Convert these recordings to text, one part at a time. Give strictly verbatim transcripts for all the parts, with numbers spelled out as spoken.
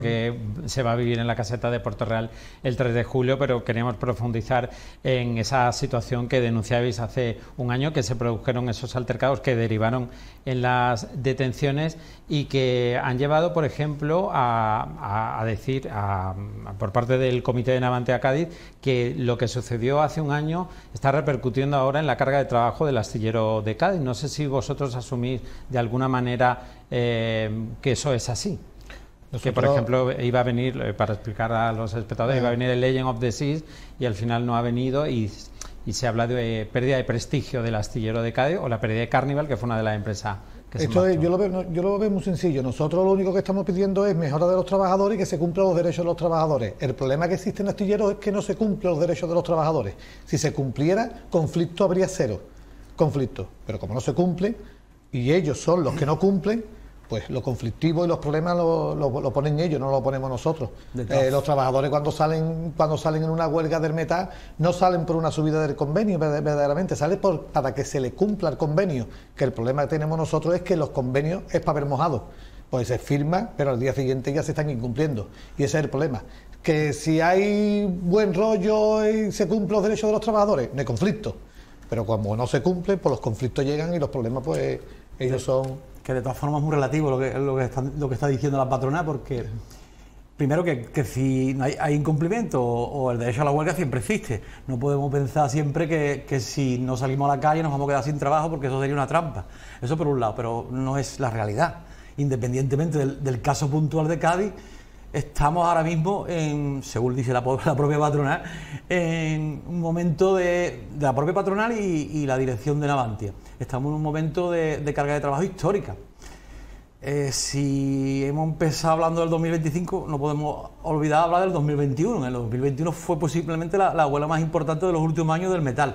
que se va a vivir en la caseta de Puerto Real el tres de julio, pero queríamos profundizar en esa situación que denunciabais hace un año, que se produjeron esos altercados que derivaron en las detenciones y que han llevado, por ejemplo, a, a, a decir a, a, por parte del Comité de Navantia Cádiz que lo que sucedió hace un año está repercutiendo ahora en la carga de trabajo del astillero de Cádiz. No sé si vosotros asumís de alguna manera eh, que eso es así. Nosotros, que por ejemplo iba a venir, para explicar a los espectadores, iba a venir el Legend of the Seas y al final no ha venido y, y se habla de pérdida de prestigio del astillero de Cádiz o la pérdida de Carnival, que fue una de las empresas que se Esto es, yo, lo veo, yo lo veo muy sencillo. Nosotros lo único que estamos pidiendo es mejora de los trabajadores y que se cumplan los derechos de los trabajadores. El problema que existe en astilleros es que no se cumplen los derechos de los trabajadores. Si se cumpliera, conflicto habría cero. Conflicto. Pero como no se cumple y ellos son los que no cumplen, pues lo conflictivo y los problemas lo, lo, lo ponen ellos, no lo ponemos nosotros. Eh, los trabajadores cuando salen cuando salen en una huelga del metal no salen por una subida del convenio, verdaderamente, salen por, para que se le cumpla el convenio, que el problema que tenemos nosotros es que los convenios es para ver mojado, pues se firman, pero al día siguiente ya se están incumpliendo, y ese es el problema. Que si hay buen rollo y se cumplen los derechos de los trabajadores, no hay conflicto, pero como no se cumplen, pues los conflictos llegan y los problemas pues ellos son... Que de todas formas es muy relativo lo que, lo que, está, lo que está diciendo la patronal, porque primero que, que si hay, hay incumplimiento o, o el derecho a la huelga siempre existe. No podemos pensar siempre que, que si no salimos a la calle nos vamos a quedar sin trabajo, porque eso sería una trampa. Eso por un lado, pero no es la realidad. Independientemente del, del caso puntual de Cádiz, estamos ahora mismo, en, según dice la, la propia patronal, en un momento de, de la propia patronal y, y la dirección de Navantia. Estamos en un momento de, de carga de trabajo histórica. Eh, si hemos empezado hablando del dos mil veinticinco, no podemos olvidar hablar del dos mil veintiuno. En el dos mil veintiuno fue posiblemente la, la huelga más importante de los últimos años del metal.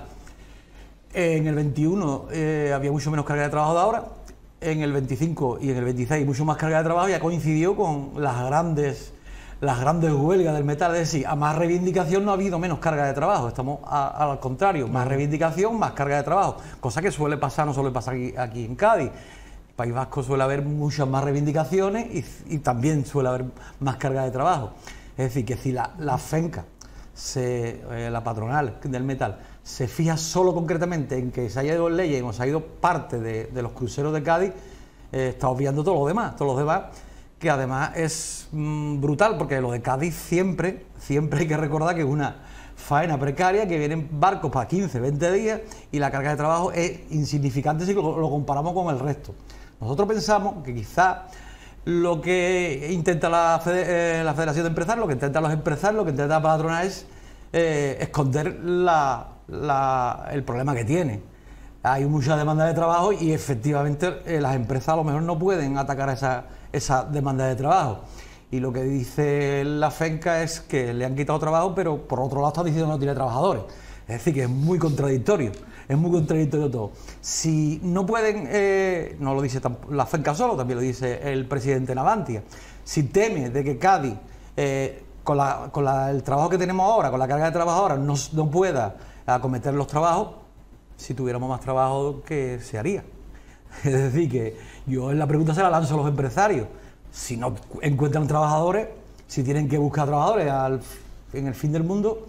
En el veintiuno eh, había mucho menos carga de trabajo de ahora. En el veinticinco y en el veintiséis mucho más carga de trabajo, ya coincidió con las grandes las grandes huelgas del metal. Es decir, a más reivindicación no ha habido menos carga de trabajo, estamos a, a, al contrario, más reivindicación, más carga de trabajo, cosa que suele pasar, no suele pasar aquí, aquí en Cádiz. País Vasco suele haber muchas más reivindicaciones y, y también suele haber más carga de trabajo. Es decir, que si la, la FENCA, se, eh, la patronal del metal, se fija solo concretamente en que se haya ido leyes o se ha ido parte de, de los cruceros de Cádiz, eh, está obviando todo lo demás, todos los demás, que además es mmm, brutal, porque lo de Cádiz siempre, siempre hay que recordar que es una faena precaria, que vienen barcos para quince, veinte días y la carga de trabajo es insignificante si lo, lo comparamos con el resto. Nosotros pensamos que quizá lo que intenta la, Fede, eh, la Federación de Empresarios, lo que intentan los empresarios, lo que intenta la patronal es eh, esconder la, la, el problema que tiene. Hay mucha demanda de trabajo y efectivamente eh, las empresas a lo mejor no pueden atacar esa, esa demanda de trabajo. Y lo que dice la FENCA es que le han quitado trabajo, pero por otro lado están diciendo que no tiene trabajadores. Es decir, que es muy contradictorio, es muy contradictorio todo. Si no pueden, eh, no lo dice la FENCA solo, también lo dice el presidente Navantia, si teme de que Cádiz, eh, con, la, con la, el trabajo que tenemos ahora, con la carga de trabajo ahora, no, no pueda acometer los trabajos, si tuviéramos más trabajo, ¿qué se haría? Es decir, que yo en la pregunta se la lanzo a los empresarios. Si no encuentran trabajadores, si tienen que buscar trabajadores al, en el fin del mundo,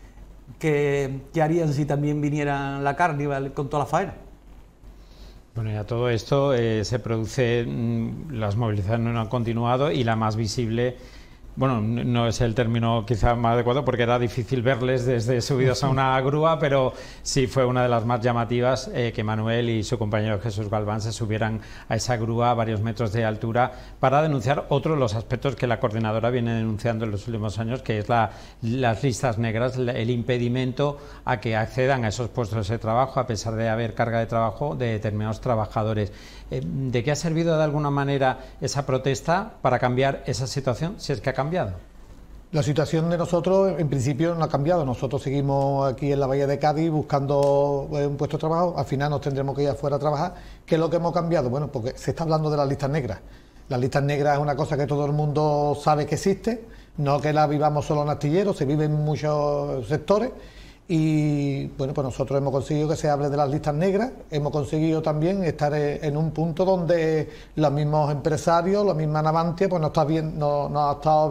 ¿qué, qué harían si también vinieran la Carnival con toda la faena? Bueno, ya todo esto eh, se produce, mmm, las movilizaciones no han continuado y la más visible, bueno, no es el término quizá más adecuado porque era difícil verles desde subidos a una grúa, pero sí fue una de las más llamativas, eh, que Manuel y su compañero Jesús Galván se subieran a esa grúa a varios metros de altura para denunciar otro de los aspectos que la coordinadora viene denunciando en los últimos años, que es la, las listas negras, el impedimento a que accedan a esos puestos de trabajo a pesar de haber carga de trabajo de determinados trabajadores. ¿De qué ha servido de alguna manera esa protesta para cambiar esa situación, si es que ha cambiado? La situación de nosotros, en principio, no ha cambiado. Nosotros seguimos aquí en la Bahía de Cádiz buscando un puesto de trabajo. Al final nos tendremos que ir afuera a trabajar. ¿Qué es lo que hemos cambiado? Bueno, porque se está hablando de las listas negras. Las listas negras es una cosa que todo el mundo sabe que existe, no que la vivamos solo en astilleros, se vive en muchos sectores. Y bueno, pues nosotros hemos conseguido que se hable de las listas negras, hemos conseguido también estar en un punto donde los mismos empresarios, la misma Navantia, pues no está bien, no, no ha estado